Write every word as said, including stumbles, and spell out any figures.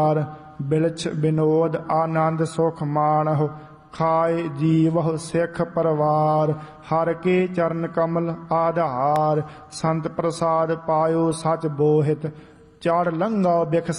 बिलछ विनोद आनंद सुख माणह खाए जीवह सिख परवार हर के चरण कमल आधार संत प्रसाद पायो सच बोहित चढ़ लंघा बिख